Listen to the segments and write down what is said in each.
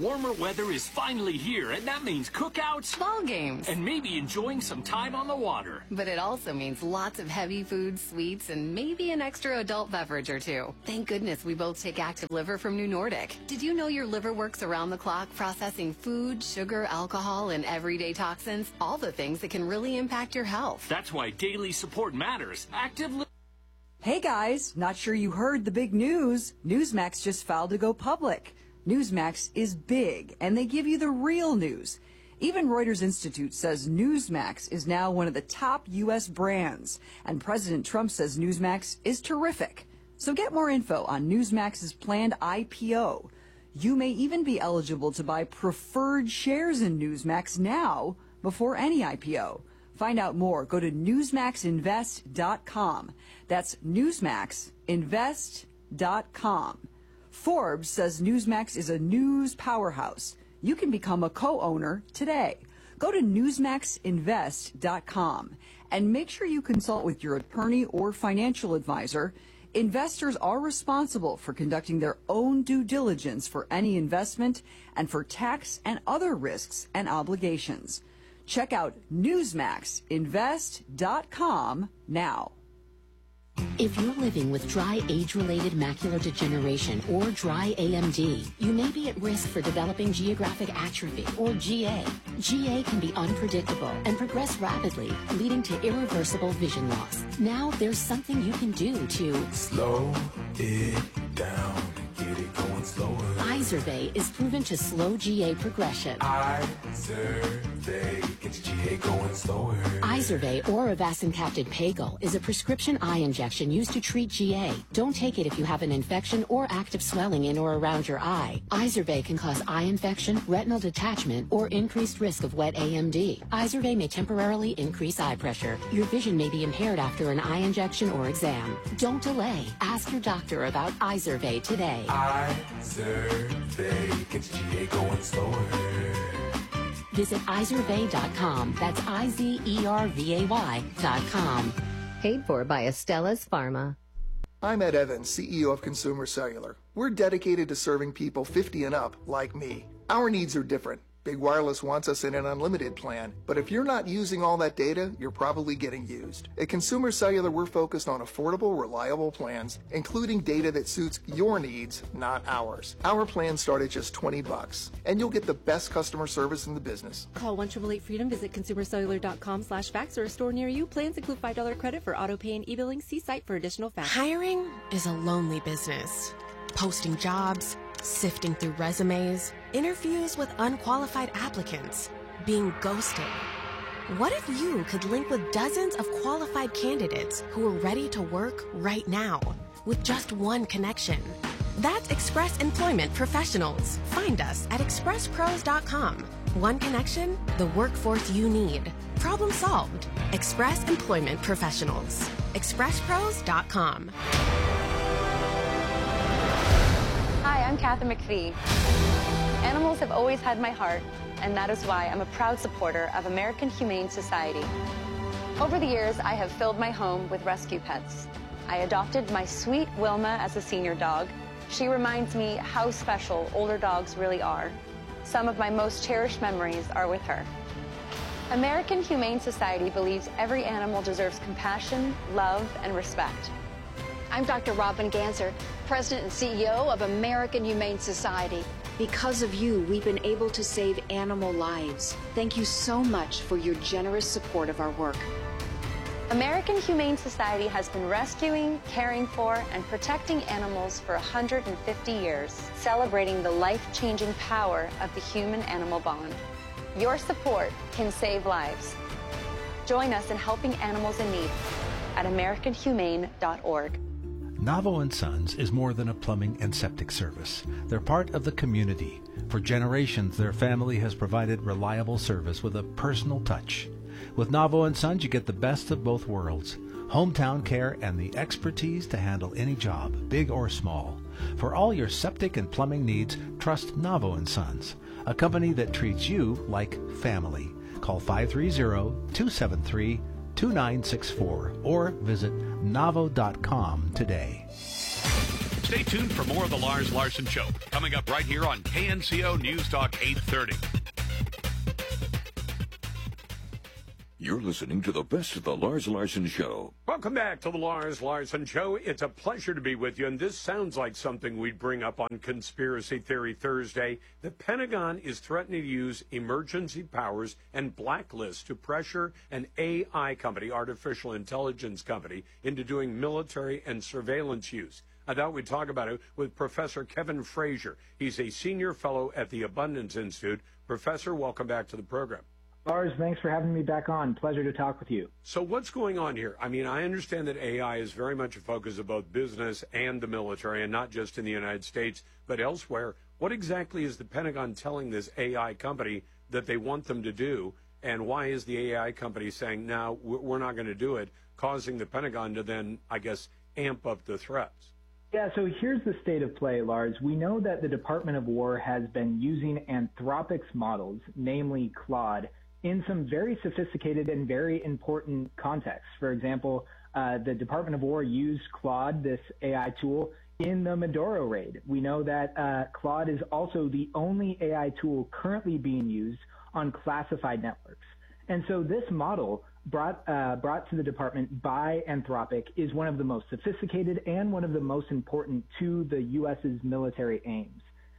Warmer weather is finally here, and that means cookouts, ball games, and maybe enjoying some time on the water. But it also means lots of heavy foods, sweets, and maybe an extra adult beverage or two. Thank goodness we both take Active Liver from New Nordic. Did you know your liver works around the clock processing food, sugar, alcohol, and everyday toxins? All the things that can really impact your health. That's why daily support matters. Active Liver. Hey guys, not sure you heard the big news. Newsmax just filed to go public. Newsmax is big, and they give you the real news. Even Reuters Institute says Newsmax is now one of the top U.S. brands, and President Trump says Newsmax is terrific. So get more info on Newsmax's planned IPO. You may even be eligible to buy preferred shares in Newsmax now before any IPO. Find out more. Go to newsmaxinvest.com. That's newsmaxinvest.com. Forbes says Newsmax is a news powerhouse. You can become a co-owner today. Go to newsmaxinvest.com and make sure you consult with your attorney or financial advisor. Investors are responsible for conducting their own due diligence for any investment and for tax and other risks and obligations. Check out newsmaxinvest.com now. If you're living with dry age-related macular degeneration or dry AMD, you may be at risk for developing geographic atrophy or GA. GA can be unpredictable and progress rapidly, leading to irreversible vision loss. Now there's something you can do to slow it down, get it going slower. Izervay is proven to slow GA progression. Izervay gets GA going slower. Izervay or avacincaptad pegol is a prescription eye injection used to treat GA. Don't take it if you have an infection or active swelling in or around your eye. Izervay can cause eye infection, retinal detachment, or increased risk of wet AMD. Izervay may temporarily increase eye pressure. Your vision may be impaired after an eye injection or exam. Don't delay. Ask your doctor about Izervay today. Izervay gets GA going slower. Visit Izervay.com. That's IZERVAY.com. Paid for by Astellas Pharma. I'm Ed Evans, CEO of Consumer Cellular. We're dedicated to serving people 50 and up like me. Our needs are different. Big Wireless wants us in an unlimited plan, but if you're not using all that data, you're probably getting used. At Consumer Cellular, we're focused on affordable, reliable plans, including data that suits your needs, not ours. Our plans start at just $20, and you'll get the best customer service in the business. Call 1-888-FREEDOM, visit consumercellular.com/fax or a store near you. Plans include $5 credit for auto pay and e-billing. See site for additional facts. Hiring is a lonely business. Posting jobs, sifting through resumes, interviews with unqualified applicants, being ghosted. What if you could link with dozens of qualified candidates who are ready to work right now with just one connection? That's Express Employment Professionals. Find us at expresspros.com. One connection, the workforce you need. Problem solved. Express Employment Professionals. expresspros.com. Hi, I'm Kathy McPhee. Animals have always had my heart, and that is why I'm a proud supporter of American Humane Society. Over the years, I have filled my home with rescue pets. I adopted my sweet Wilma as a senior dog. She reminds me how special older dogs really are. Some of my most cherished memories are with her. American Humane Society believes every animal deserves compassion, love, and respect. I'm Dr. Robin Ganser, President and CEO of American Humane Society. Because of you, we've been able to save animal lives. Thank you so much for your generous support of our work. American Humane Society has been rescuing, caring for, and protecting animals for 150 years, celebrating the life-changing power of the human-animal bond. Your support can save lives. Join us in helping animals in need at AmericanHumane.org. Navo & Sons is more than a plumbing and septic service. They're part of the community. For generations, their family has provided reliable service with a personal touch. With Navo & Sons, you get the best of both worlds. Hometown care and the expertise to handle any job, big or small. For all your septic and plumbing needs, trust Navo & Sons, a company that treats you like family. Call 530-273-2964 or visit navo.com today. Stay tuned for more of the Lars Larson Show, coming up right here on KNCO News Talk 830. You're listening to the best of the Lars Larson Show. Welcome back to the Lars Larson Show. It's a pleasure to be with you, and this sounds like something we'd bring up on Conspiracy Theory Thursday. The Pentagon is threatening to use emergency powers and blacklists to pressure an AI company, artificial intelligence company, into doing military and surveillance use. I thought we'd talk about it with Professor Kevin Frazier. He's a senior fellow at the Abundance Institute. Professor, welcome back to the program. Lars, thanks for having me back on. Pleasure to talk with you. So what's going on here? I mean, I understand that AI is very much a focus of both business and the military, and not just in the United States, but elsewhere. What exactly is the Pentagon telling this AI company that they want them to do, and why is the AI company saying, no, we're not going to do it, causing the Pentagon to then, I guess, amp up the threats? Yeah, so here's the state of play, Lars. We know that the Department of War has been using Anthropic's models, namely Claude, in some very sophisticated and very important contexts. For example, the Department of War used Claude, this AI tool, in the Maduro raid. We know that Claude is also the only AI tool currently being used on classified networks. And so this model brought to the department by Anthropic is one of the most sophisticated and one of the most important to the U.S.'s military aims.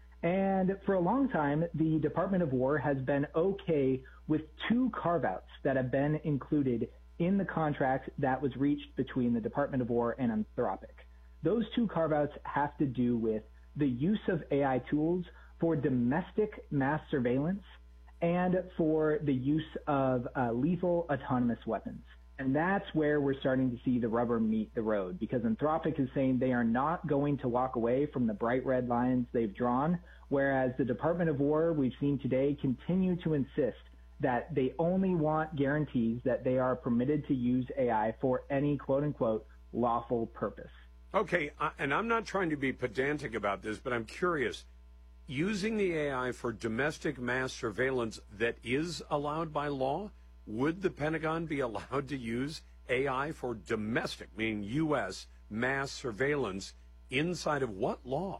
And for a long time, the Department of War has been okay with two carve-outs that have been included in the contract that was reached between the Department of War and Anthropic. Those two carve-outs have to do with the use of AI tools for domestic mass surveillance and for the use of lethal autonomous weapons. And that's where we're starting to see the rubber meet the road, because Anthropic is saying they are not going to walk away from the bright red lines they've drawn, whereas the Department of War, we've seen today, continue to insist that they only want guarantees that they are permitted to use AI for any quote-unquote lawful purpose. Okay, and I'm not trying to be pedantic about this, but I'm curious. Using the AI for domestic mass surveillance that is allowed by law, would the Pentagon be allowed to use AI for domestic, meaning U.S. mass surveillance, inside of what law?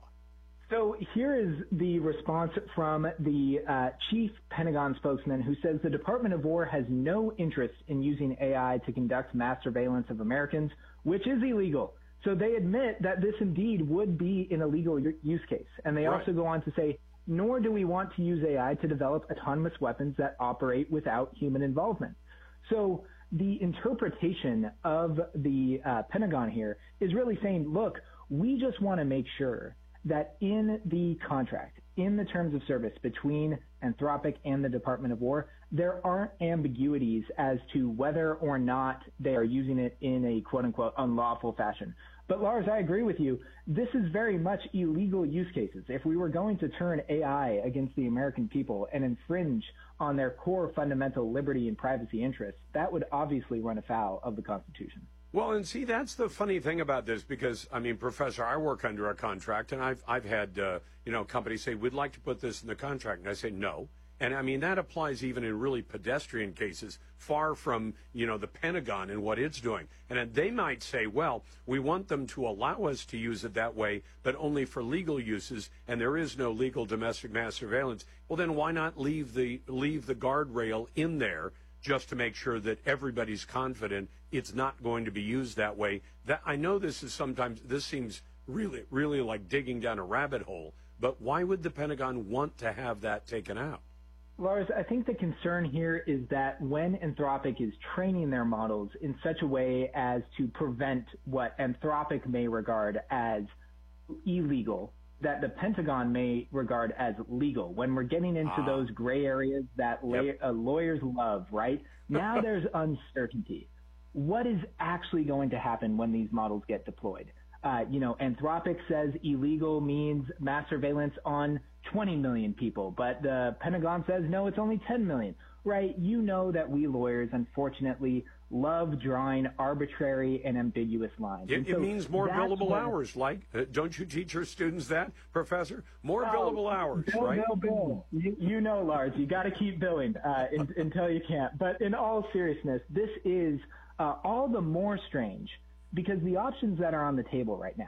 So here is the response from the chief Pentagon spokesman, who says the Department of War has no interest in using AI to conduct mass surveillance of Americans, which is illegal. So they admit that this indeed would be an illegal use case. And they also go on to say, nor do we want to use AI to develop autonomous weapons that operate without human involvement. So the interpretation of the Pentagon here is really saying, look, we just want to make sure that in the contract, in the terms of service between Anthropic and the Department of War, there aren't ambiguities as to whether or not they are using it in a quote-unquote unlawful fashion. But Lars, I agree with you. This is very much illegal use cases. If we were going to turn AI against the American people and infringe on their core fundamental liberty and privacy interests, that would obviously run afoul of the Constitution. Well, and see, that's the funny thing about this, because, I mean, Professor, I work under a contract, and I've had, companies say, we'd like to put this in the contract. And I say, no. And, I mean, that applies even in really pedestrian cases, far from, the Pentagon and what it's doing. And they might say, well, we want them to allow us to use it that way, but only for legal uses, and there is no legal domestic mass surveillance. Well, then why not leave the guardrail in there, just to make sure that everybody's confident it's not going to be used that way? That I know this seems really, really like digging down a rabbit hole, but why would the Pentagon want to have that taken out? Lars, I think the concern here is that when Anthropic is training their models in such a way as to prevent what Anthropic may regard as illegal, that the Pentagon may regard as legal. When we're getting into those gray areas that lawyers love, right? Now there's uncertainty. What is actually going to happen when these models get deployed? Anthropic says illegal means mass surveillance on 20 million people, but the Pentagon says, no, it's only 10 million, right? You know that we lawyers, unfortunately, love drawing arbitrary and ambiguous lines. It means more billable hours, don't you teach your students that, Professor? More billable hours, right? Bill. You know, Lars, you got to keep billing until you can't. But in all seriousness, this is all the more strange because the options that are on the table right now,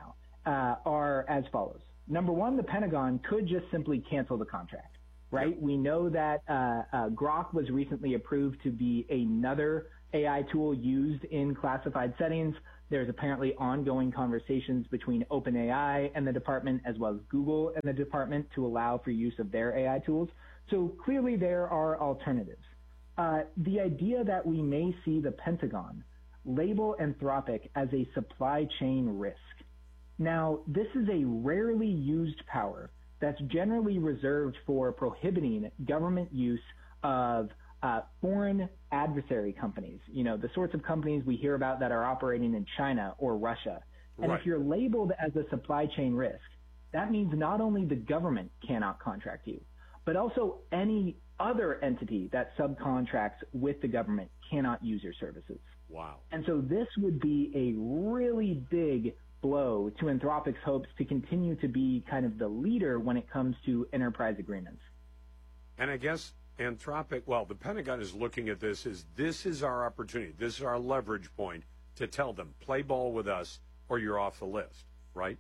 are as follows. Number one, the Pentagon could just simply cancel the contract, right? Yep. We know that Grok was recently approved to be another AI tool used in classified settings. There's apparently ongoing conversations between OpenAI and the department, as well as Google and the department, to allow for use of their AI tools. So clearly there are alternatives. The idea that we may see the Pentagon label Anthropic as a supply chain risk. Now, this is a rarely used power that's generally reserved for prohibiting government use of foreign adversary companies, you know, the sorts of companies we hear about that are operating in China or Russia. And if you're labeled as a supply chain risk, that means not only the government cannot contract you, but also any other entity that subcontracts with the government cannot use your services. Wow. And so this would be a really big blow to Anthropic's hopes to continue to be kind of the leader when it comes to enterprise agreements. And I guess Anthropic, well, the Pentagon is looking at this as this is our opportunity. This is our leverage point to tell them, play ball with us or you're off the list, right?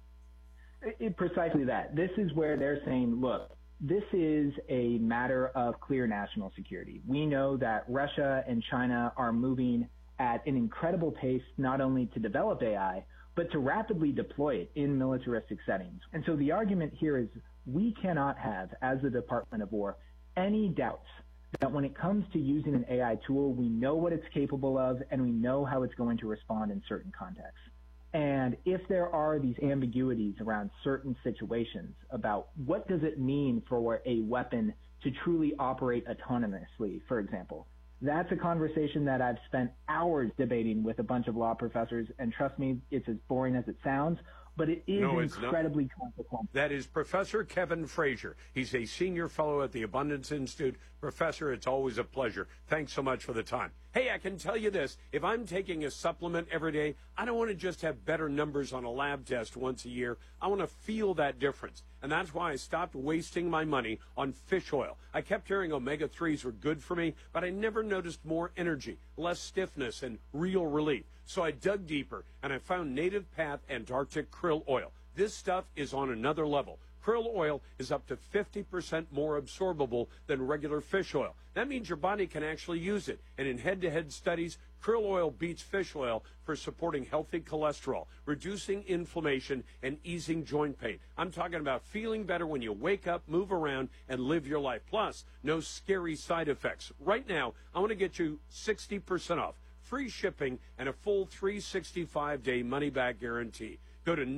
Precisely that. This is where they're saying, look, this is a matter of clear national security. We know that Russia and China are moving at an incredible pace, not only to develop AI, but to rapidly deploy it in militaristic settings. And so the argument here is we cannot have, as the Department of War, any doubts that when it comes to using an AI tool, we know what it's capable of and we know how it's going to respond in certain contexts. And if there are these ambiguities around certain situations about what does it mean for a weapon to truly operate autonomously, for example, that's a conversation that I've spent hours debating with a bunch of law professors, and trust me, it's as boring as it sounds, but it is incredibly consequential. That is Professor Kevin Frazier. He's a senior fellow at the Abundance Institute. Professor, it's always a pleasure. Thanks so much for the time. Hey, I can tell you this. If I'm taking a supplement every day, I don't want to just have better numbers on a lab test once a year. I want to feel that difference. And that's why I stopped wasting my money on fish oil. I kept hearing omega-3s were good for me, but I never noticed more energy, less stiffness, and real relief. So I dug deeper, and I found Native Path Antarctic Krill Oil. This stuff is on another level. Krill oil is up to 50% more absorbable than regular fish oil. That means your body can actually use it. And in head-to-head studies, krill oil beats fish oil for supporting healthy cholesterol, reducing inflammation, and easing joint pain. I'm talking about feeling better when you wake up, move around, and live your life. Plus, no scary side effects. Right now, I want to get you 60% off, free shipping, and a full 365-day money-back guarantee. Go to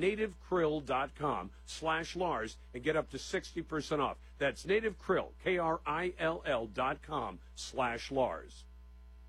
nativekrill.com/Lars and get up to 60% off. That's nativekrill, KRILL.com/Lars.